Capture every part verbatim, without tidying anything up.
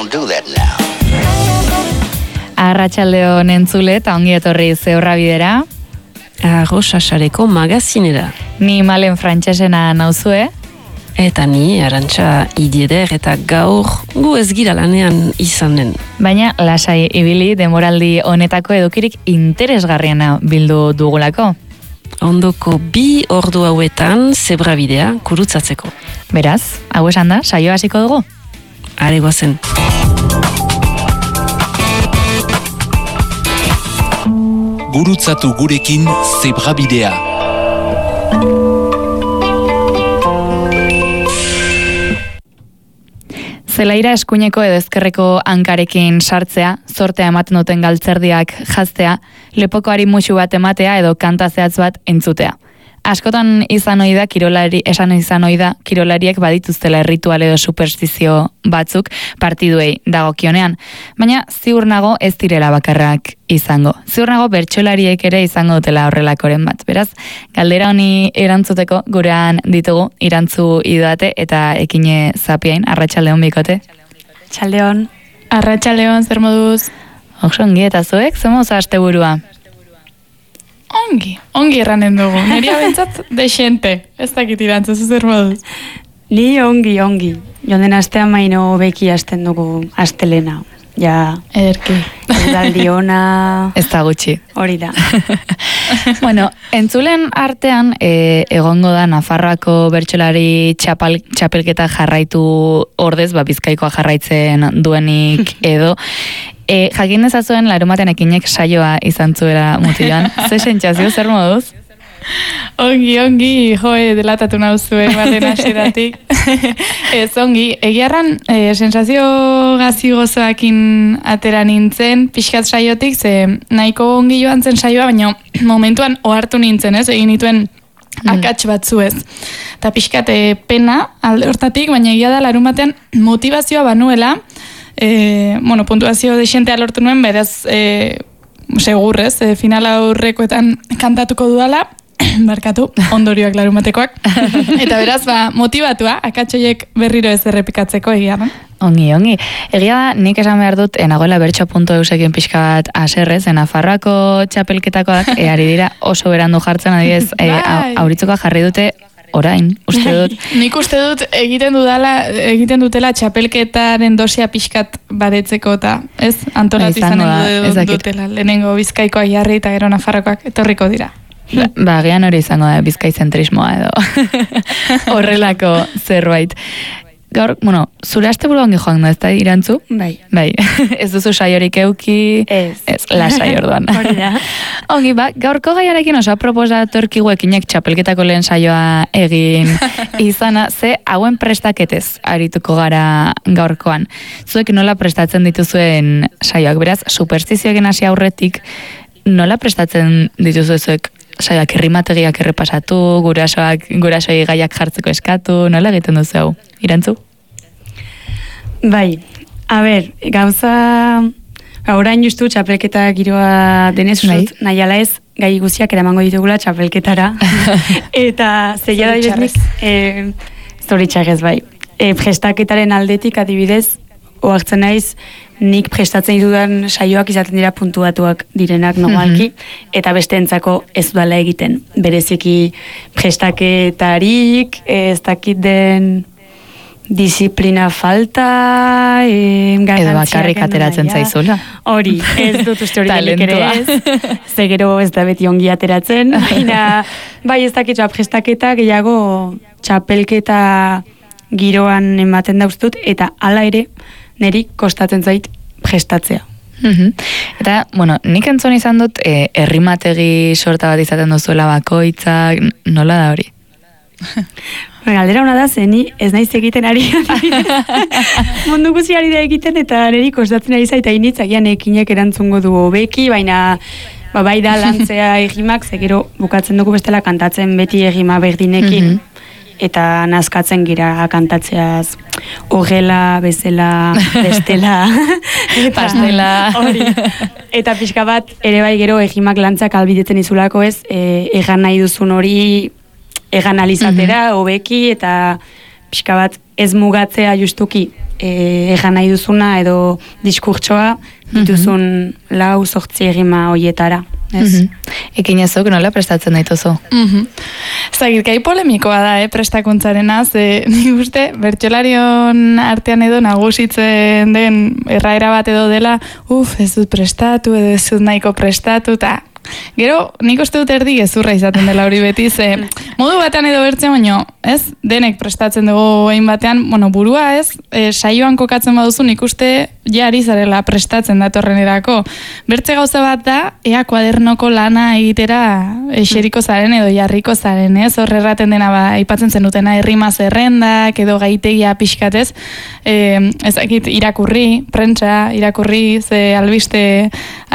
don't do that now. Arratsaldeon entzule eta ongi etorri Zeurra bidera. Arrosasareko magazinera. Ni Malen Frantsesena nauzue. Eta ni Arantxa Idieder eta gaur gu ez gira lanean izanen. Baina lasai ibili demoraldi honetako edukirik interesgarriena bildu dugulako. Ondoko bi ordu hauetan zebrabidea kurutzatzeko. Beraz, hau esan da, saio hasiko dugu? Are goazen. Gurutzatu gurekin zebrabidea. Zelaira eskuineko edo ezkerreko hankarekin sartzea, zortea ematen duten galtzerdiak jaztea, lepokoari musu bat ematea edo kanta zehatz bat entzutea. Askotan izan ohi da kirolari, esan izan ohi da kirolariek badituztela erritual edo superstizio batzuk partiduei dagokionean, baina ziur nago ez direla bakarrak izango. Ziur nago bertsolariek ere izango dutela horrelakoren bat. Beraz, galdera honi erantzuteko gurean ditugu Irantzu Idoate eta Ekine Zapiain. Arratsaldeon bikote. Arratsaldeon. Arratsaldeon, zer moduz? Oso ongi eta zuek, zer moduz asteburua? Ongi, ongi erranen dugu. Neria bentsat desente. Ez dakit Irantzu, zer moduz? Ni ongi, ongi. Jonden astean maino beki hasten dugu astelena. Ja, ederki. Udaldi ona... Ez da gutxi. Hori da. Bueno, entzulen artean e, egongo da Nafarroako bertsolari txapal, txapelketa jarraitu ordez, ba, Bizkaikoa jarraitzen duenik edo. E, jakin dezazuen larumaten ekinek saioa izan zuela mutilan. Ze sentsazio, zer moduz? Ongi, ongi, joe, delatatu nauzue, baten hasieratik. Ez, ongi, egiarran, e, sensazio gazi gozoakin atera nintzen, pixkat saiotik, ze nahiko ongi joan zen saioa, baina momentuan ohartu nintzen, ez, egin dituen akats batzu ez. Eta pixkat e, pena alde hortatik, baina egia da larumaten motivazioa banuela, e, bueno, puntuazio desentea lortu nuen, beraz, e, segurrez, e, final aurrekoetan kantatuko dudala, barkatu, ondorioak larumatekoak. Eta beraz, ba, motivatua, akatsoiek berriro ez errepikatzeko egia, no? Ongi, ongi. Egia da, nik esan behar dut, enagoela bertso punto eusekin pixka bat aserrez, Nafarroako txapelketakoak, e, ari dira oso berandu jartzen, adibidez, e, auritzuka jarri dute orain, uste dut. Nik uste dut egiten dudala, egiten dutela txapelketaren dosia pixkat baretzeko eta, ez? Antolatu izanen du, dutela. Lehenengo Bizkaikoak jarri eta gero Nafarrokoak etorriko dira. Ba, ba gian hori izango da bizkaizentrismoa edo horrelako zerbait. Gaur, bueno, zure asteburu ongi joan da, ez da, Irantzu? Bai. Bai, ez duzu saiorik euki, ez, ez lasai orduan. Hori da. Ongi, ba, gaurko gaiarekin oso aproposatu ekinek txapelketako lehen saioa egin izana, ze hauen prestaketez arituko gara gaurkoan. Zuek nola prestatzen dituzuen saioak, beraz, superstizioekin hasi aurretik, nola prestatzen dituzu zuek saioak errimategiak errepasatu, gurasoak, gurasoi gaiak jartzeko eskatu, nola egiten duzu hau? Irantzu? Bai, a ber, gauza, orain justu txapelketa giroa denez, Nahi. nahi ala ez, gai guziak eramango ditugula txapelketara. Eta zeia da biznik, e, zoritxarrez bai. E, prestaketaren aldetik adibidez, oartzen naiz, nik prestatzen ditudan saioak izaten dira puntuatuak direnak normalki, mm-hmm. eta besteentzako ez dudala egiten. Bereziki prestaketarik, ez dakit den disiplina falta, e, edo bakarrik ateratzen zaizula. Hori, ez dut uste hori denik ere ez, ze gero ez da beti ongi ateratzen, baina bai ez dakit prestaketa gehiago txapelketa giroan ematen dauztut, eta hala ere, neri kostatzen zait prestatzea. Mm-hmm. Eta, bueno, nik entzun izan dut, e, errimategi sorta bat izaten duzuela bakoitzak, nola da hori? Galdera hona da, zeni ez naiz egiten ari. Mundu guzi ari da egiten, eta neri kostatzen ari zaita initzakian ekinek erantzungo du hobeki, baina ba, bai da lantzea egimak, zegero bukatzen dugu bestela kantatzen beti egima berdinekin. Mm-hmm. Eta nazkatzen gira kantatzeaz horrela, bezela, bestela, pastela. Hori. Eta pixka bat, ere bai gero egimak lantzak albidetzen izulako ez, e, egan nahi duzun hori egan alizatera, hobeki, eta pixka bat ez mugatzea justuki e, egan nahi duzuna edo diskurtsoa dituzun lau zortzi errima hoietara. Ez? Ekin ezok nola prestatzen daituzu? Zagit, gai polemikoa da, eh, prestakuntzarena, ze nik uste, bertsolarion artean edo nagusitzen den erraera bat edo dela, uf, ez dut prestatu, edo ez dut nahiko prestatu, eta gero, nik uste dut erdi gezurra izaten dela hori beti, ze modu batean edo bertzen, baino, ez, denek prestatzen dugu egin batean, bueno, burua ez, e, saioan kokatzen baduzu, nik uste jari zarela prestatzen datorrenerako. Bertze gauza bat da, ea kuadernoko lana egitera eseriko zaren edo jarriko zaren, ez, hor erraten dena ba, aipatzen zenutena errima zerrendak edo gaitegia pixkatez, e, ezakit irakurri, prentsa, irakurri, ze albiste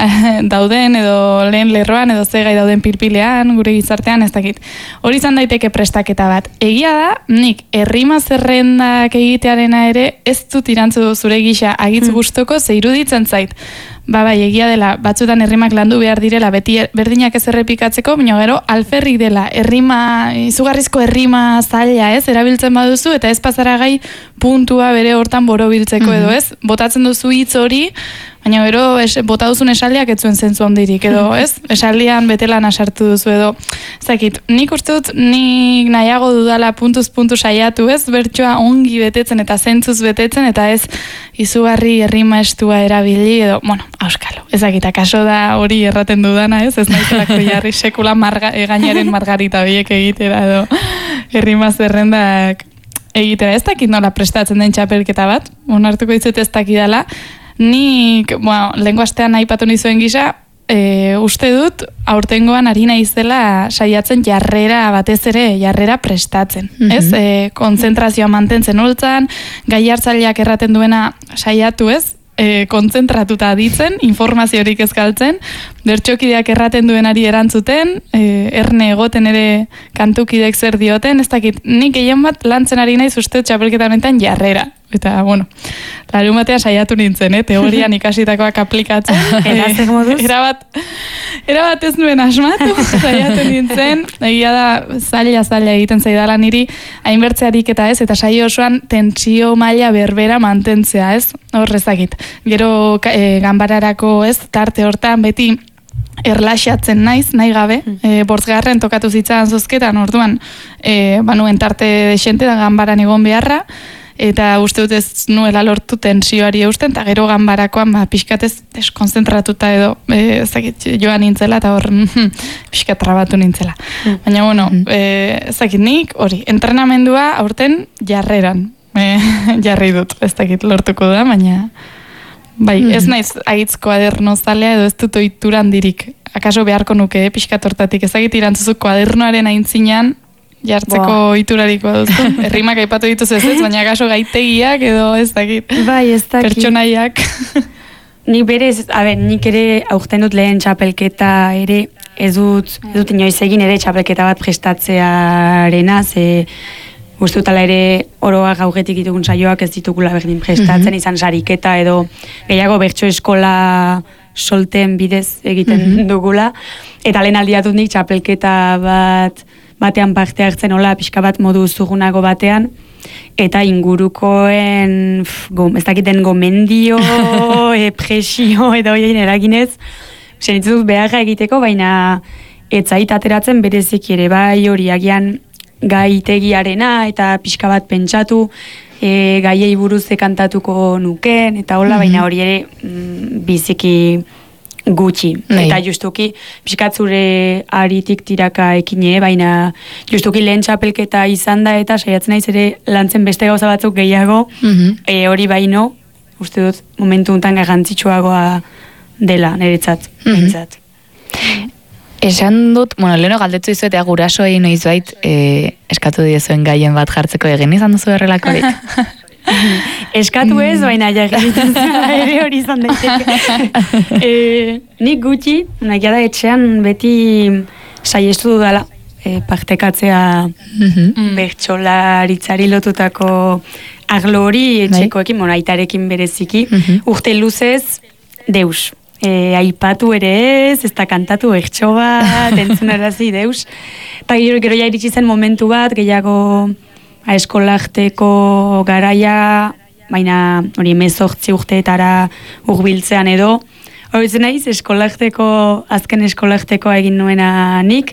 dauden edo lehen lerroan edo ze gai dauden pilpilean, gure gizartean, ez dakit. Hori izan daiteke prestaketa bat. Egia da, nik errima zerrendak egitearena ere ez dut irantzu zure gisa agitz gustoko, ze iruditzen zait. Ba, bai, egia dela, batzutan errimak landu behar direla, beti berdinak ez errepikatzeko, baina gero alferrik dela, errima, izugarrizko errima zaila, ez, erabiltzen baduzu, eta ez pasara gai puntua bere hortan borobiltzeko edo, ez, botatzen duzu hitz hori, baina gero es, bota duzun esaldiak ez zuen zentzu handirik, edo, ez, esaldian betelan asartu duzu, edo, zakit, nik uste dut, nik nahiago dudala puntuz puntu saiatu, ez, bertsoa ongi betetzen eta zentzuz betetzen, eta ez izugarri errima estua erabili, edo, bueno, auskalo, ezakita, kaso da hori erraten dudana, ez, ez naizelako jarri sekula marga, egainaren margarita biek egitera, edo, errima zerrendak egitera, ez dakit nola prestatzen den txapelketa bat, onartuko ditzut ez dakidala, nik, bueno, lehenko astean aipatu nizuen gisa, e, uste dut, aurtengoan ari naizela saiatzen jarrera batez ere, jarrera prestatzen, mm-hmm. ez? E, kontzentrazioa mantentzen holtzan, gai hartzaileak erraten duena saiatu, ez? E, kontzentratuta aditzen, informaziorik ez galtzen, bertsokideak erraten duenari erantzuten, e, erne egoten ere kantukidek zer dioten, ez dakit, nik egin bat lantzen ari naiz uste txapelketa honetan jarrera. Eta, bueno, larun batean saiatu nintzen, eh? Teorian ikasitakoak aplikatzen. Erazek moduz? Erabat, erabat ez nuen asmatu, saiatu nintzen. Egia da, zaila, zaila egiten zaidala niri, hainbertzearik eta ez, eta saio osoan tentsio maila berbera mantentzea, ez? Horrezakit. Gero e, ganbararako, ez, tarte hortan beti erlaxatzen naiz, nahi gabe, e, bortzgarren tokatu zitzan zozketan, orduan, e, banuen tarte desente da ganbaran egon beharra, eta uste dut ez nuela lortu tensioari eusten, eta gero ganbarakoan ba, pixkatez deskonzentratuta edo e, zakit, joan nintzela, eta hor pixkat trabatu nintzela. Mm. Baina, bueno, e, zakit nik, hori, entrenamendua aurten jarreran, e, jarri dut, ez dakit lortuko da, baina bai, ez naiz agitz kuaderno zalea edo ez dut oituran dirik. Akaso beharko nuke, eh, pixkat hortatik, ez dakit irantzuzu kuadernoaren aintzinean, jartzeko ohiturariko duzu. Errimak aipatu dituz ez ez, baina kaso gaitegiak edo ez dakit. Bai, ez dakit. Pertsonaiak. Nik berez, a ber, nik ere aurten dut lehen txapelketa ere, ez dut, ez dut inoiz egin ere txapelketa bat prestatzearena, ze uste dut ala ere oroak gaugetik ditugun saioak ez ditugula berdin prestatzen, mm-hmm. izan sariketa edo gehiago bertso eskola solten bidez egiten mm-hmm. dugula, eta lehen aldiatut nik txapelketa bat batean parte hartzen hola, pixka bat modu zugunago batean, eta ingurukoen, gom, ez dakiten gomendio, e, presio, edo horien eraginez, zenitzut beharra egiteko, baina etzait ateratzen bereziki ere, bai hori agian gaitegiarena, eta pixka bat pentsatu, e, gaiei buruz kantatuko nuken, eta hola, mm-hmm. baina hori ere mm, biziki gutxi. Nei. Eta justuki, pixkatzure aritik tiraka ekine, baina justuki lehen txapelketa izan da, eta saiatzen naiz ere lantzen beste gauza batzuk gehiago, mm-hmm. e, hori baino, uste dut, momentu untan garrantzitsuagoa dela, niretzat, niretzat. Mm-hmm. Esan dut, bueno, leheno galdetzu izu eta gurasoei noiz bait, e, eskatu diezuen gaien bat jartzeko egin izan duzu errelakorik. Eskatu ez, baina jarritzen ere hori izan daiteke. e, nik gutxi, nakia da etxean beti saiestu dudala e, partekatzea mm-hmm. bertsolaritzari lotutako arlo hori etxekoekin, bueno, aitarekin bereziki, mm-hmm. urte luzez, deus. E, aipatu ere ez, ez da kantatu bertso bat, entzunarazi deus. Eta gero, gero ja iritsi zen momentu bat, gehiago eskolarteko garaia baina hori hemezortzi urteetara hurbiltzean edo, hori zen naiz, eskolakteko, azken eskolakteko egin nuena nik,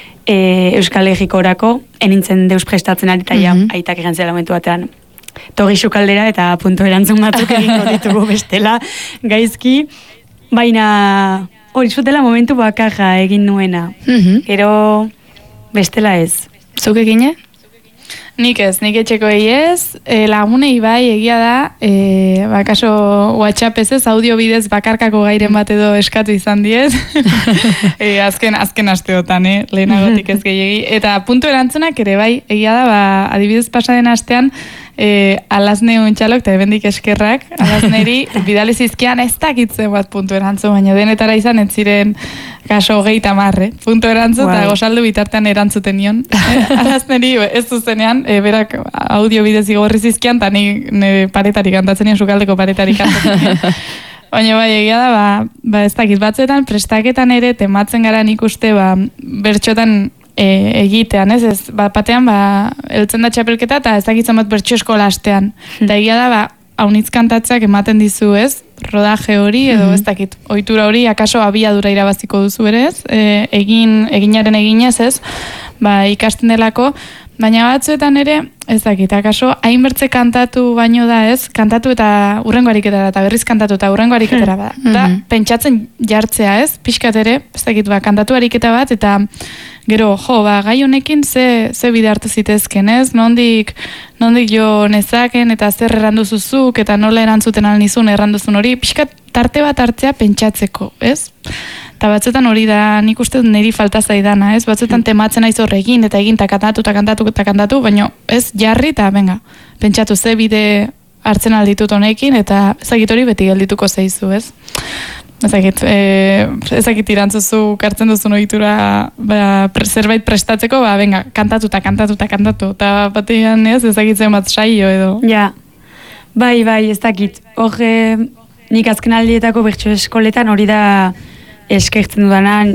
e, Euskal Herrikorako, enintzen deus prestatzen ari, eta ja, aitak egin zela momentu batean, togi sukaldera eta punto erantzun batzuk egingo ditugu bestela gaizki, baina hori zutela momentu bakarra egin nuena. Gero bestela ez. Zuk egine? Nik ez, nik etxeko ez, e, lagunei bai egia da, e, bakaso WhatsApp ez ez, audio bidez bakarkako gairen bat edo eskatu izan diez, e, azken, azken asteotan, eh? Lehenagotik ez gehiagi, eta puntu erantzunak ere bai, egia da, ba, adibidez pasaden astean, e, alazne untxalok, eta ebendik eskerrak, alazneri, bidali zizkian ez dakitzen bat puntu erantzun, baina denetara izan ez ziren kaso hogeita marre, puntu erantzun, eta gozaldu bitartean erantzuten nion. E, alazneri ez zuzenean, e, berak audio bidez igorri zizkian, eta ni paretari kantatzen nion, sukaldeko paretari kantatzen nion. Baina bai, egia da, ba, ba ez dakit batzuetan, prestaketan ere, tematzen gara nik uste, ba, bertxotan e, egitean, ez? Ez, ba, batean, ba, eltzen da txapelketa, eta ez dakitzen bat bertxo eskola astean. Eta egia da, ba, haunitz kantatzeak ematen dizu, ez? Rodaje hori, edo ez dakit, ohitura hori, akaso abiadura irabaziko duzu ere, ez? E, egin, eginaren eginez, ez? Ba, ikasten delako, baina batzuetan ere, ez dakit, akaso, hainbertze kantatu baino da, ez? Kantatu eta urrengo ariketara, eta berriz kantatu eta urrengo ariketara, ba. Da, pentsatzen jartzea, ez? Pixkat ere, ez dakit, ba, kantatu ariketa bat, eta gero, jo, ba, gai honekin ze, ze bide hartu zitezken, ez? Nondik, nondik jo nezaken, eta zer erranduzuzuk, eta nola erantzuten alnizun erranduzun hori, pixkat tarte bat hartzea pentsatzeko, ez? Eta batzuetan hori da, nik uste dut niri falta zaidana, ez? Batzuetan tematzen aiz horregin, eta egin, eta kantatu, eta kantatu, eta kantatu, baina ez jarri, eta venga, pentsatu ze bide hartzen alditut honekin, eta ezagit hori beti geldituko zeizu, ez? Ezagit, e, ezagit irantzuzu kartzen duzun ohitura ba, pre, zerbait prestatzeko, ba, venga, kantatu, eta kantatu, eta kantatu, eta batean ez, ezagitzen bat saio edo. Ja, bai, bai, ez dakit. Hor, nik azken aldietako bertso eskoletan hori da eskertzen dudanan,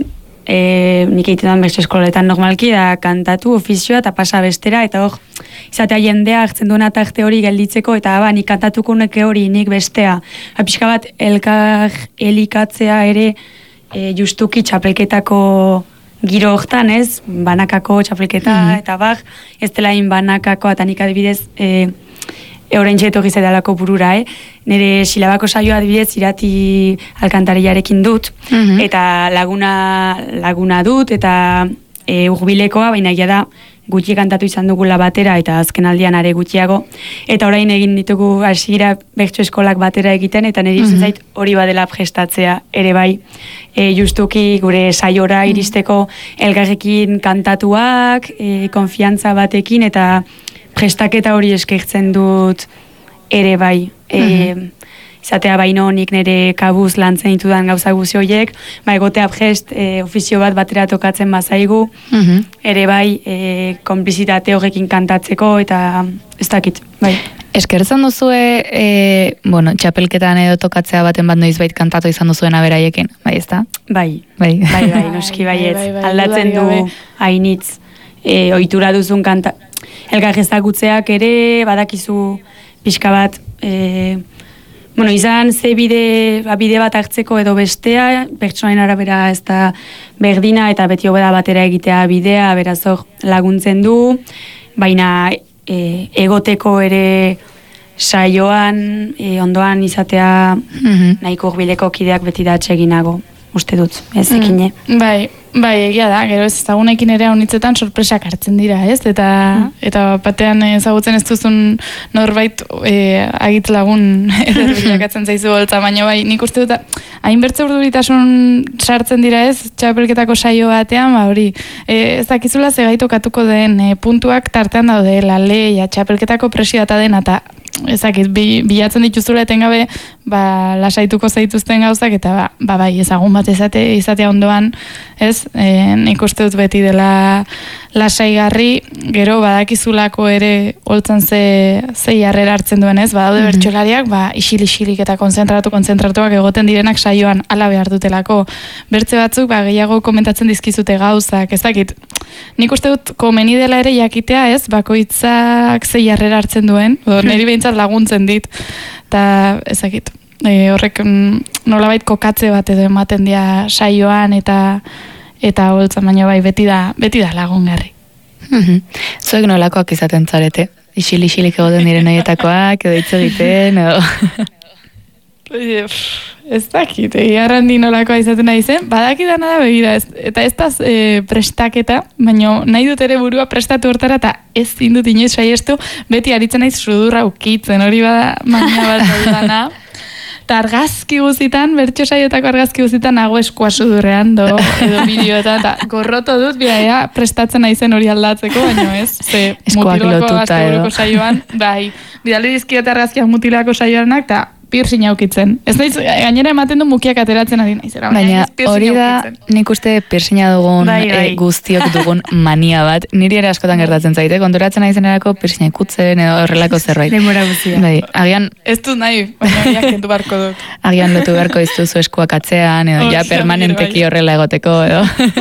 e, nik egiten dudan bertso eskoletan normalki, da kantatu, ofizioa eta pasa bestera, eta hor, izatea jendea hartzen duena tarte hori gelditzeko, eta ba, nik kantatuko neke hori, nik bestea. Ba, pixka bat, elkar elikatzea ere, e, justuki txapelketako giro hortan, ez? Banakako txapelketa, mm-hmm. eta bar, ez dela hain banakako, eta nik adibidez, e, Euren txeto gizadalako burura, eh? Nire silabako saioa adibidez irati alkantariarekin dut, mm-hmm. eta laguna, laguna dut, eta e, urbilekoa, baina egia da gutxi kantatu izan dugula batera, eta azken aldian are gutxiago, eta orain egin ditugu hasiera bertso eskolak batera egiten, eta nire mm-hmm. zait hori badela prestatzea ere bai, e, justuki gure saiora iristeko elgarrekin kantatuak, e, konfiantza batekin, eta prestaketa hori eskertzen dut ere bai. E, mm-hmm. Izatea baino nik nire kabuz lantzen ditudan gauza guzi horiek, ba egotea prest e, ofizio bat batera tokatzen bazaigu, mm-hmm. ere bai e, konplizitate horrekin kantatzeko, eta ez dakit, bai. Eskertzen duzue, e, bueno, txapelketan edo tokatzea baten bat noizbait kantatu izan duzuena beraiekin, bai ez da? Bai, bai, bai, bai, noski baietz, bai, bai, bai, aldatzen du hainitz, e, ohitura duzun kanta. Elgar ezagutzeak ere, badakizu pixka bat, e, bueno, izan ze bide, bide bat hartzeko edo bestea, pertsonaien arabera ez da berdina, eta beti hobeda batera egitea bidea, beraz hor laguntzen du, baina e, egoteko ere saioan, e, ondoan izatea mm-hmm. nahiko hurbileko kideak beti da atseginago, uste dut, ez ekine. Mm, bai, bai, egia da, gero ez ezagunekin ere honitzetan sorpresak hartzen dira, ez? Eta, mm. eta batean ezagutzen ez duzun norbait e, agitz lagun ederbilakatzen zaizu holtza, baina bai, nik uste dut, hainbertze urduritasun sartzen dira ez, txapelketako saio batean, ba hori, e, ez dakizula zegaitu katuko den, e, puntuak tartean daude, la leia, txapelketako presiata dena, eta ezakit, bi, bilatzen dituzula etengabe ba, lasaituko zaituzten gauzak, eta ba, ba bai, ezagun bat izate, izatea ondoan, ez, e, nik uste dut beti dela lasaigarri, gero badakizulako ere holtzen ze, ze jarrera hartzen duen, ez, badaude mm-hmm. bertsolariak, ba, isil-isilik eta konzentratu, konzentratuak egoten direnak saioan ala behar dutelako. Bertze batzuk, ba, gehiago komentatzen dizkizute gauzak, ez dakit, nik uste dut komeni dela ere jakitea, ez, bakoitzak ze jarrera hartzen duen, edo niri behintzat laguntzen dit, eta ez dakit, e, horrek nolabait kokatze bat edo ematen dia saioan, eta eta holtzan, baina bai, beti da, beti da lagungarri. Mm-hmm. Zuek nolakoak izaten zarete? Isil-isilik egoten diren horietakoak, edo hitz egiten, edo... Ez dakit, egiarran di nolakoa izaten nahi zen, badakidana da begira, ez, eta ez da e, prestaketa, baina nahi dut ere burua prestatu hortara, eta ez indut inoiz saiestu, beti aritzen naiz sudurra ukitzen, hori bada maina bat daudana. Eta argazki guzitan, bertso saiotako argazki guzitan, nago eskua sudurrean, do, edo bideoetan, eta gorroto dut, bia, prestatzen naizen hori aldatzeko, baina ez, ze mutilako gazteburuko saioan, bai, bidali dizkiote argazkiak mutilako saioanak, eta piercing aukitzen. Ez naiz, gainera ematen du mukiak ateratzen ari naizera. Baina hori da, nik uste piercinga dugun bai, bai. E, guztiok dugun mania bat. Niri ere askotan gertatzen zaite, konturatzen naizen erako piercinga ikutzen edo horrelako zerbait. Demora guztia. Bai, agian... Ez dut nahi, baina horiak kentu barko dut. Agian lotu beharko iztuzu eskuak atzean, edo ja permanenteki horrela egoteko, edo...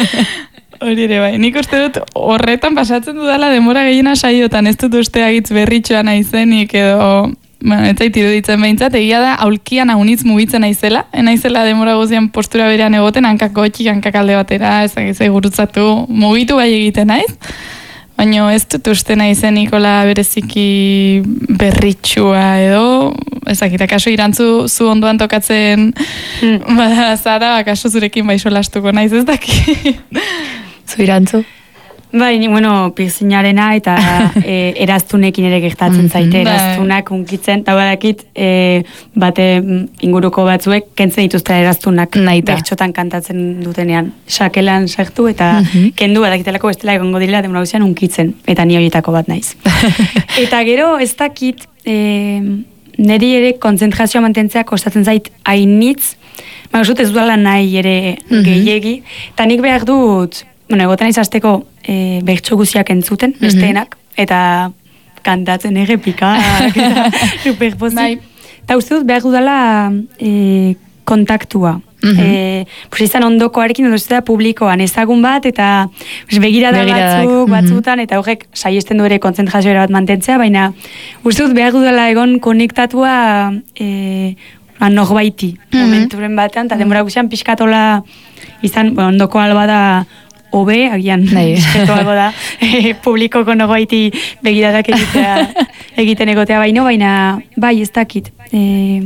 Hori ere bai, nik uste dut horretan pasatzen dudala demora gehiena saiotan, ez dut uste agitz berritxoa naizenik edo... Bueno, ez zait iruditzen behintzat, egia da, aulkian haunitz mugitzen naizela, naizela demora gozian postura berean egoten, hankako etxik, hankakalde batera, ezagizai gurutzatu, mugitu bai egiten naiz, baina ez dut uste naizen Nikola bereziki berritxua edo, ezakita, kaso irantzu zu ondoan tokatzen, hmm. bada, zara, kaso zurekin baixo lastuko naiz, ez daki. Zu irantzu? Bai, ni, bueno, piercingarena eta e, eraztunekin ere gertatzen zaite, eraztunak unkitzen, eta badakit e, bate inguruko batzuek kentzen dituzte eraztunak bertxotan kantatzen dutenean. Sakelan sartu eta mm-hmm. kendu badakitelako bestela egongo direla demora guzian unkitzen, eta ni horietako bat naiz. Eta gero ez dakit, e, niri ere konzentrazioa mantentzea kostatzen zait hainitz, baina ez dudala nahi ere mm-hmm. gehiegi, eta nik behar dut, bueno, egoten izazteko e, bertso guziak entzuten, mm-hmm. besteenak, eta kantatzen ere pikak, eta superpozik. Eta uste dut behar dudala e, kontaktua. Mm-hmm. E, pues izan ondokoarekin, edo da publikoan ezagun bat, eta pues, begirada batzuk, mm-hmm. batzutan, eta horrek saiesten du ere konzentrazioa bat mantentzea, baina uste dut behar dudala egon konektatua e, norbaiti, mm-hmm. momenturen batean, eta demora guzian pixkatola izan, bueno, ondoko alba da hobe, agian esketoago da e, publikoko nogoaiti begiradak egitea, egiten egotea baino, baina bai ez dakit e,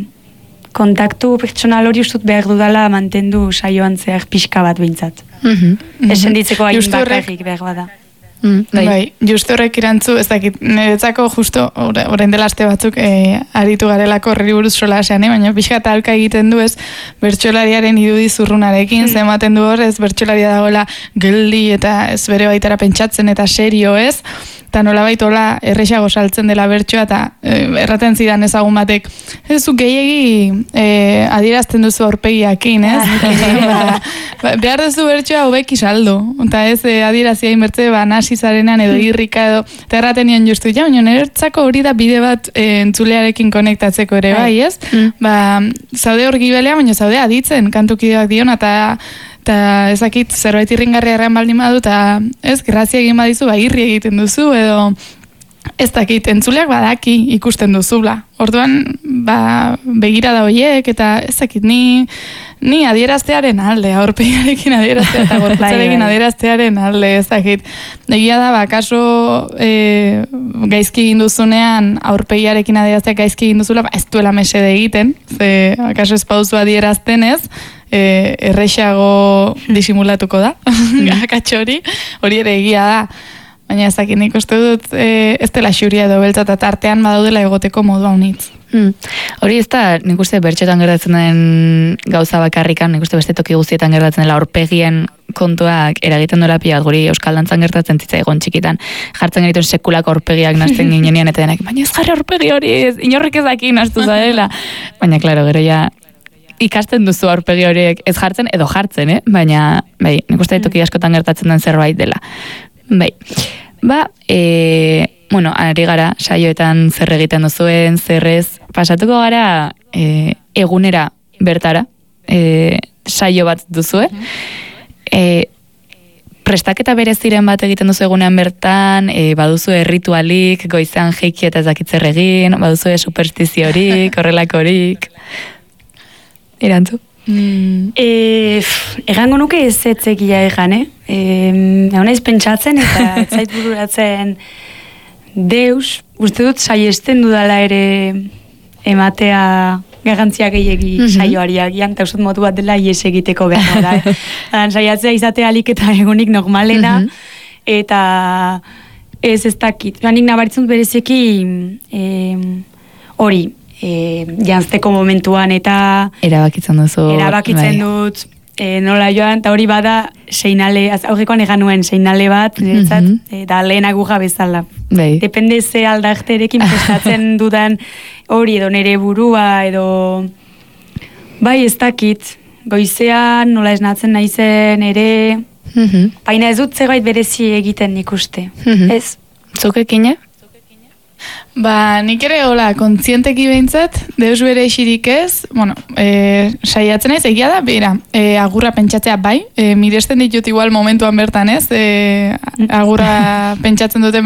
kontaktu pertsonal hori ustut behar dudala mantendu saioan zehar pixka bat behintzat. Mm-hmm. Esen ditzeko hain bakarrik behar bada. Mm, bai. bai, justu horrek irantzu, ez dakit, niretzako justo, orain dela aste batzuk e, aritu garelako horri buruz solasean, eh? Baina pixka eta alka egiten du ez, bertsolariaren irudi zurrunarekin, mm. zematen du hor, ez bertsolaria dagoela geldi eta ez bere baitara pentsatzen eta serio ez, eta nola baitola errexago saltzen dela bertsoa, eta e, erraten zidan ezagun batek, ez zu gehiegi e, adierazten duzu aurpegiakin, ez? ba, ba, behar duzu bertsoa hobeki saldu, eta ez e, adierazia inbertze, ba, nasi zarenan edo irrika edo, eta erraten nion justu, ja, baina nertzako hori da bide bat e, entzulearekin konektatzeko ere bai, ez? Mm. Ba, zaude hor gibelea, baina zaude aditzen, kantukideak dion, eta eta ezakit zerbait irringarria erran baldin badu, eta ez, grazia egin badizu, ba, irri egiten duzu, edo ez dakit, entzuleak badaki ikusten duzula. Orduan, ba, begira da hoiek, eta ez dakit, ni, ni adieraztearen alde, aurpegiarekin adieraztea, eta gorputzarekin adieraztearen alde, ez dakit. Egia da, ba, kaso e, gaizki egin duzunean, aurpegiarekin adieraztea gaizki egin duzula, ba, ez duela mesede egiten, ze, kaso ez pauzu adierazten ez, E, errexago disimulatuko da, akatxo hori, hori ere egia da, baina ezakin nik uste dut e, ez dela xuria edo beltza eta tartean badaudela egoteko modu haunitz. Hmm. Hori ez da, nik uste bertxotan gertatzen den gauza bakarrikan, nik uste beste toki guztietan gertatzen dela aurpegien kontuak eragiten dola pila, guri euskal dantzan gertatzen zitzaigun txikitan. Jartzen genituen sekulako aurpegiak nazten ginenean eta denak, baina ez jarri aurpegi hori, ez, inorrik ez daki naztu zarela. Baina, klaro, gero ja ikasten duzu aurpegi horiek ez jartzen edo jartzen, eh? Baina, bai, nik uste toki askotan gertatzen den zerbait dela. Bai, ba, e, bueno, ari gara, saioetan zer egiten duzuen, zerrez, pasatuko gara e, egunera bertara, e, saio bat duzue, e, prestaketa bereziren bat egiten duzu egunean bertan, e, baduzu erritualik, goizean jeiki eta ezakitzer egin, baduzu superstiziorik, horrelakorik, irantzu? Mm. E, pff, egango nuke ez etzekia egan, eh? E, egon ez pentsatzen eta ez zait bururatzen deus, uste dut saiesten dudala ere ematea garrantzia gehiegi mm-hmm. saioari agian, eta uste modu bat dela ies egiteko behar da. Eh? Saiatzea izatea alik eta egunik normalena, mm-hmm. eta ez ez dakit. Nik nabaritzen dut berezeki hori, e, janzteko momentuan eta erabakitzen duzu. Erabakitzen bai. dut. E, nola joan, eta hori bada seinale, aurrekoan egan nuen seinale bat, niretzat, mm-hmm. da lehen aguja bezala. Bai. Depende ze aldarterekin prestatzen dudan hori edo nere burua, edo bai ez dakit, goizean nola esnatzen naizen ere, mm-hmm. baina ez dut zerbait berezi egiten ikuste. Mm-hmm. Ez? Zukekine? Ba, nik ere hola, kontzienteki behintzat, deus bere esirik ez, bueno, e, saiatzen ez, egia da, bera, e, agurra pentsatzea bai, e, miresten ditut igual momentuan bertan ez, e, agurra pentsatzen duten